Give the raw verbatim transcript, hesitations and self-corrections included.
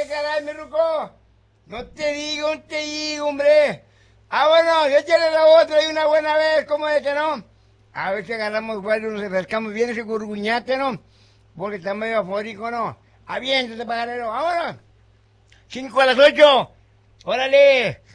qué caray, mi ruco. No te digo, no te digo, hombre. Ah, bueno, échale la otra y una buena vez, ¿cómo es que no? A ver si agarramos, bueno, nos acercamos bien ese gurguñate, ¿no? Porque está medio afórico, ¿no? Aviéntate, pajarero, vámonos. Cinco a las ocho. Órale.